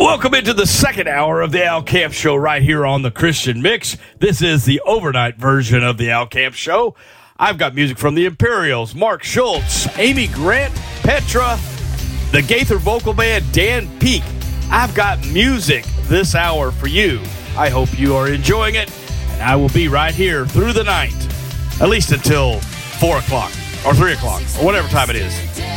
Welcome into the second hour of the Al Camp Show right here on the Christian Mix. This is the overnight version of the Al Camp Show. I've got music from the Imperials, Mark Schultz, Amy Grant, Petra, the Gaither Vocal Band, Dan Peak. I've got music this hour for you. I hope you are enjoying it, and I will be right here through the night, at least until 4 o'clock or 3 o'clock or whatever time it is.